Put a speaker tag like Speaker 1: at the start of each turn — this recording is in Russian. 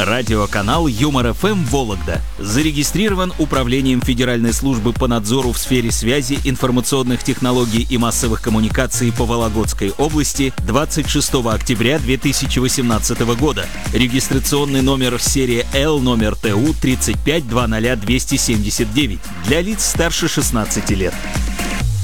Speaker 1: Радиоканал Юмор ФМ Вологда зарегистрирован Управлением Федеральной службы по надзору в сфере связи, информационных технологий и массовых коммуникаций по Вологодской области 26 октября 2018 года. Регистрационный номер серия L, номер ТУ 3520279 для лиц старше 16 лет.